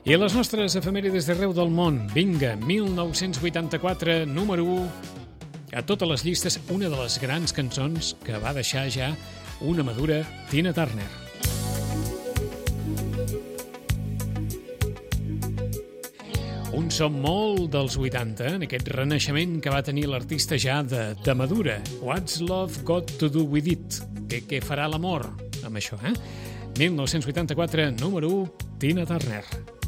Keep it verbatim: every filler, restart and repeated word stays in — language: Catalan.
I les nostres efemèrides d'arreu del món. Vinga, mil nou-cents vuitanta-quatre, número u. A totes les llistes, una de les grans cançons que va deixar ja una madura Tina Turner. Un so molt dels vuitanta, en aquest renaixement que va tenir l'artista ja de, de madura. What's Love Got to Do With It? Què, què farà l'amor amb això, eh? mil nou-cents vuitanta-quatre, número u, Tina Turner.